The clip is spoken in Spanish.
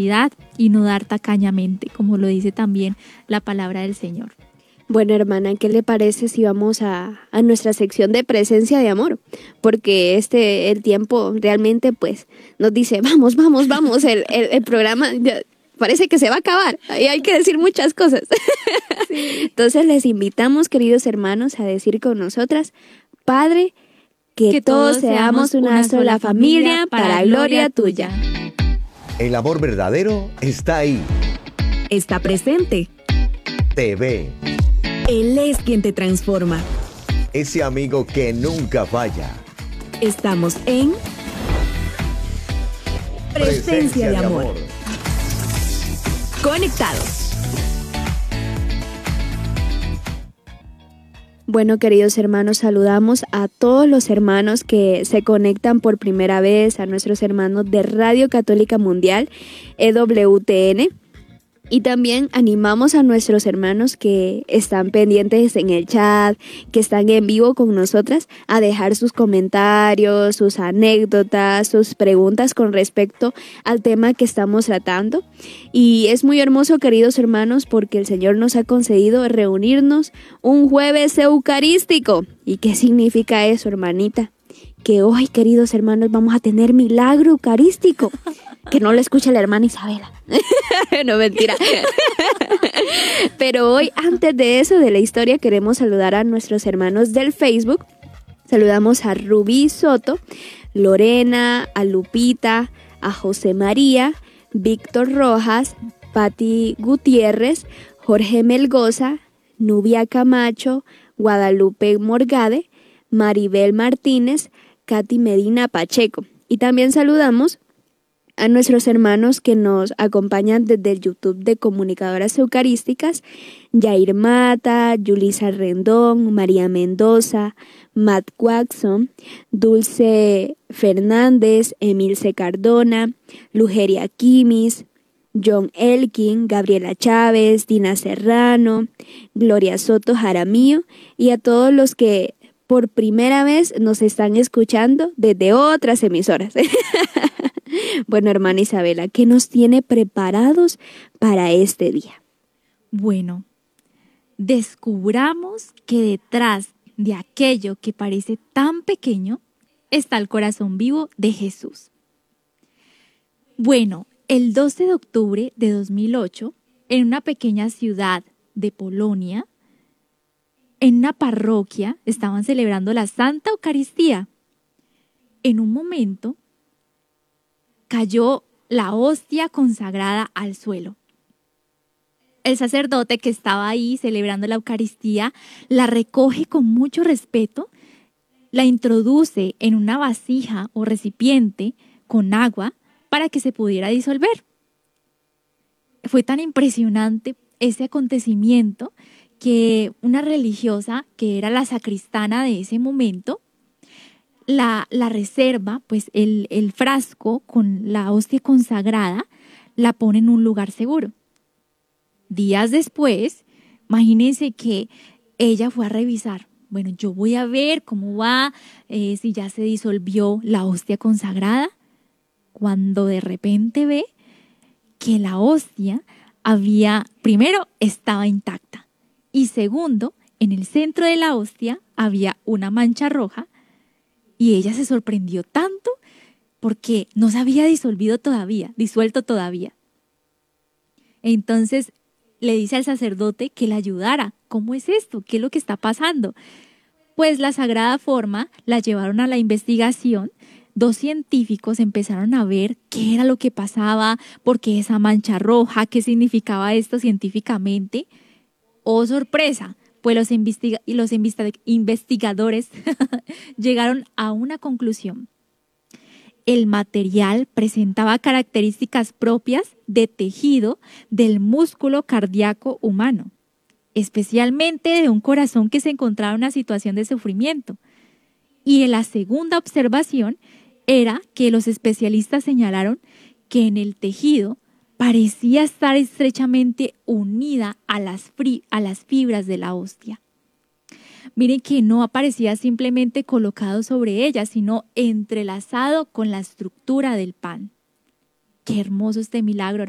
generosidad y no dar tacañamente, como lo dice también la palabra del Señor. Bueno, hermana, ¿qué le parece si vamos a nuestra sección de presencia de amor? Porque el tiempo realmente pues nos dice, vamos, el programa ya parece que se va a acabar, y hay que decir muchas cosas. Sí. Entonces les invitamos, queridos hermanos, a decir con nosotras, Padre, que todos seamos una sola familia para gloria tuya. El amor verdadero está ahí. Está presente. Te ve. Él es quien te transforma. Ese amigo que nunca falla. Estamos en Presencia de Amor. Conectados. Bueno, queridos hermanos, saludamos a todos los hermanos que se conectan por primera vez, a nuestros hermanos de Radio Católica Mundial, EWTN. Y también animamos a nuestros hermanos que están pendientes en el chat, que están en vivo con nosotras, a dejar sus comentarios, sus anécdotas, sus preguntas con respecto al tema que estamos tratando. Y es muy hermoso, queridos hermanos, porque el Señor nos ha concedido reunirnos un jueves eucarístico. ¿Y qué significa eso, hermanita? Que hoy, queridos hermanos, vamos a tener milagro eucarístico. Que no lo escuche la hermana Isabela. No, mentira. Pero hoy, antes de eso, de la historia, queremos saludar a nuestros hermanos del Facebook. Saludamos a Rubí Soto, Lorena, a Lupita, a José María, Víctor Rojas, Pati Gutiérrez, Jorge Melgoza, Nubia Camacho, Guadalupe Morgade, Maribel Martínez, Katy Medina Pacheco. Y también saludamos a nuestros hermanos que nos acompañan desde el YouTube de Comunicadoras Eucarísticas, Yair Mata, Yulisa Rendón, María Mendoza, Matt Watson, Dulce Fernández, Emilce Cardona, Lugeria Quimis, John Elkin, Gabriela Chávez, Dina Serrano, Gloria Soto Jaramillo, y a todos los que por primera vez nos están escuchando desde otras emisoras. Bueno, hermana Isabela, ¿qué nos tiene preparados para este día? Bueno, descubramos que detrás de aquello que parece tan pequeño está el corazón vivo de Jesús. Bueno, el 12 de octubre de 2008, en una pequeña ciudad de Polonia, en una parroquia, estaban celebrando la Santa Eucaristía. En un momento, cayó la hostia consagrada al suelo. El sacerdote que estaba ahí celebrando la Eucaristía la recoge con mucho respeto, la introduce en una vasija o recipiente con agua para que se pudiera disolver. Fue tan impresionante ese acontecimiento que una religiosa, que era la sacristana de ese momento, la reserva, pues el frasco con la hostia consagrada, la pone en un lugar seguro. Días después, imagínense que ella fue a revisar. Bueno, yo voy a ver cómo va, si ya se disolvió la hostia consagrada, cuando de repente ve que la hostia primero estaba intacta, y segundo, en el centro de la hostia había una mancha roja. Y ella se sorprendió tanto porque no se había disuelto todavía. Entonces le dice al sacerdote que le ayudara. ¿Cómo es esto? ¿Qué es lo que está pasando? Pues la Sagrada Forma la llevaron a la investigación. 2 científicos empezaron a ver qué era lo que pasaba, por qué esa mancha roja, qué significaba esto científicamente. ¡Oh, sorpresa! Pues los investigadores llegaron a una conclusión. El material presentaba características propias de tejido del músculo cardíaco humano, especialmente de un corazón que se encontraba en una situación de sufrimiento. Y la segunda observación era que los especialistas señalaron que en el tejido parecía estar estrechamente unida a las fibras de la hostia. Miren que no aparecía simplemente colocado sobre ella, sino entrelazado con la estructura del pan. Qué hermoso este milagro,